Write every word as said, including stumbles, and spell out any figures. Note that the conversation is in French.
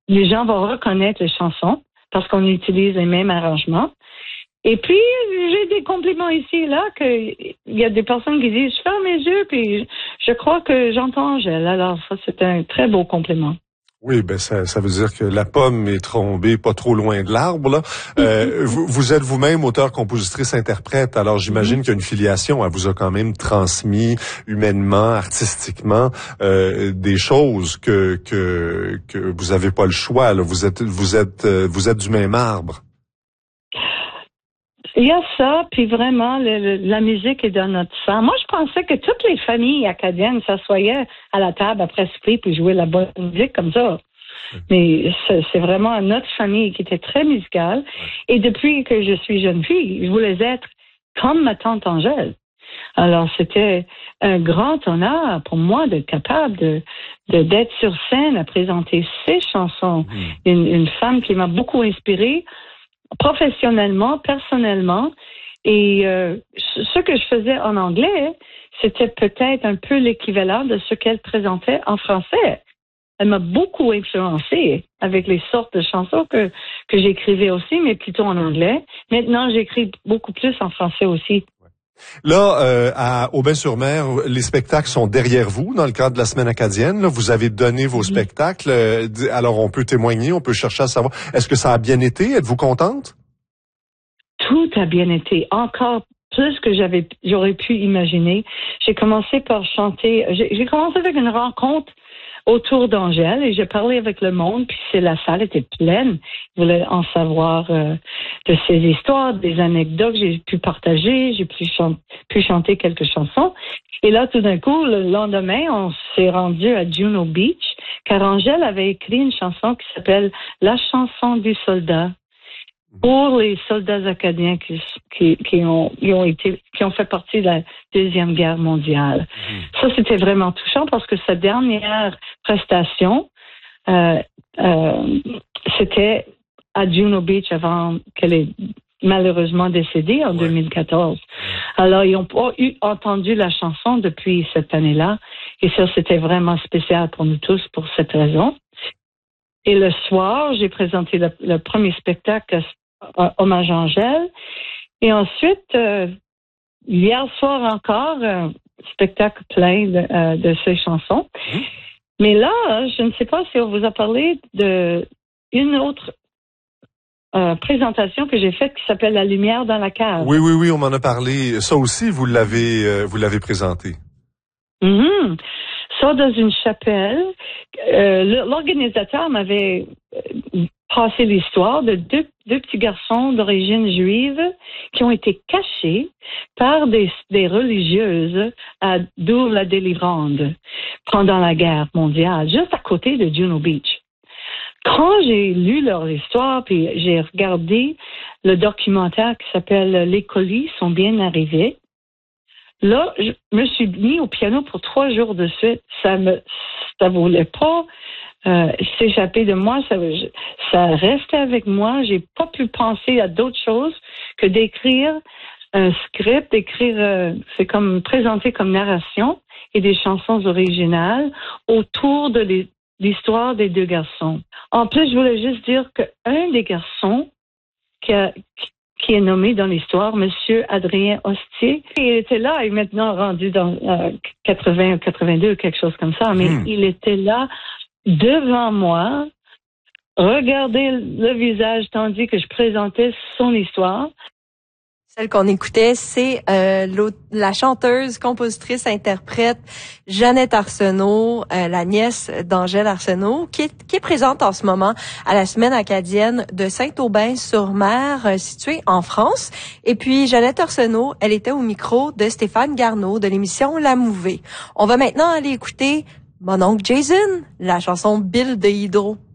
les gens vont reconnaître les chansons parce qu'on utilise les mêmes arrangements. Et puis, j'ai des compliments ici et là que il y a des personnes qui disent, je ferme mes yeux puis je crois que j'entends Angèle. Alors, ça, c'est un très beau compliment. Oui, ben ça, ça veut dire que la pomme est tombée pas trop loin de l'arbre, là. Euh, vous, vous êtes vous-même auteur, compositrice, interprète. Alors j'imagine mm-hmm. qu'il y a une filiation. Elle vous a quand même transmis humainement, artistiquement, euh, des choses que que que vous avez pas le choix. Là. Vous êtes vous êtes vous êtes du même arbre. Il y a ça, puis vraiment, le, le, la musique est dans notre sang. Moi, je pensais que toutes les familles acadiennes s'assoyaient à la table après souper puis jouaient la bonne musique comme ça. Mais c'est, c'est vraiment notre famille qui était très musicale. Et depuis que je suis jeune fille, je voulais être comme ma tante Angèle. Alors, c'était un grand honneur pour moi d'être capable de, de d'être sur scène à présenter ces chansons. Mmh. Une, une femme qui m'a beaucoup inspirée, professionnellement, personnellement, et euh, ce que je faisais en anglais, c'était peut-être un peu l'équivalent de ce qu'elle présentait en français. Elle m'a beaucoup influencée avec les sortes de chansons que, que j'écrivais aussi, mais plutôt en anglais. Maintenant, j'écris beaucoup plus en français aussi. Là, euh, à Aubin-sur-Mer, les spectacles sont derrière vous dans le cadre de la Semaine acadienne. Là, vous avez donné vos mm-hmm. spectacles. Euh, alors, on peut témoigner, on peut chercher à savoir. Est-ce que ça a bien été? Êtes-vous contente? Tout a bien été. Encore plus que j'avais, j'aurais pu imaginer. J'ai commencé par chanter. J'ai, j'ai commencé avec une rencontre autour d'Angèle et j'ai parlé avec le monde, puis c'est, la salle était pleine. Ils voulaient en savoir euh, de ses histoires, des anecdotes que j'ai pu partager, j'ai pu, chan- pu chanter quelques chansons. Et là, tout d'un coup, le lendemain, on s'est rendu à Juno Beach, car Angèle avait écrit une chanson qui s'appelle « La chanson du soldat ». Pour les soldats acadiens qui, qui, qui, ont, qui ont été, qui ont fait partie de la Deuxième Guerre mondiale. Mmh. Ça, c'était vraiment touchant parce que sa dernière prestation, euh, euh, c'était à Juno Beach avant qu'elle ait malheureusement décédé en ouais. deux mille quatorze. Alors, ils n'ont pas eu entendu la chanson depuis cette année-là. Et ça, c'était vraiment spécial pour nous tous pour cette raison. Et le soir, j'ai présenté le, le premier spectacle euh, Hommage à Angèle. Et ensuite, euh, hier soir encore, un spectacle plein de, euh, de ces chansons. Mmh. Mais là, je ne sais pas si on vous a parlé de une autre euh, présentation que j'ai faite qui s'appelle La lumière dans la cave. Oui, oui, oui, on m'en a parlé. Ça aussi, vous l'avez, euh, vous l'avez présenté. Mmh. Ça, dans une chapelle. Euh, l'organisateur m'avait passé l'histoire de deux, deux petits garçons d'origine juive qui ont été cachés par des, des religieuses à Douvres-la-Délivrande pendant la guerre mondiale, juste à côté de Juno Beach. Quand j'ai lu leur histoire, puis j'ai regardé le documentaire qui s'appelle « Les colis sont bien arrivés », là, je me suis mis au piano pour trois jours de suite. Ça me, ça voulait pas euh, s'échapper de moi. Ça, ça restait avec moi. J'ai pas pu penser à d'autres choses que d'écrire un script, d'écrire, euh, c'est comme présenter comme narration et des chansons originales autour de les, l'histoire des deux garçons. En plus, je voulais juste dire qu'un des garçons qui a, qui, qui est nommé dans l'histoire, Monsieur Adrien Hostier. Il était là, il est maintenant rendu dans euh, quatre-vingts ou quatre-vingt-deux, quelque chose comme ça, mais mmh. il était là devant moi, regardez le visage tandis que je présentais son histoire. Celle qu'on écoutait, c'est euh, la chanteuse, compositrice, interprète Jeannette Arsenault, euh, la nièce d'Angèle Arsenault, qui est, qui est présente en ce moment à la Semaine acadienne de Saint-Aubin-sur-Mer, euh, située en France. Et puis, Jeannette Arsenault, elle était au micro de Stéphane Garneau de l'émission La Mouvée. On va maintenant aller écouter mon oncle Jason, la chanson Bill de Hydro.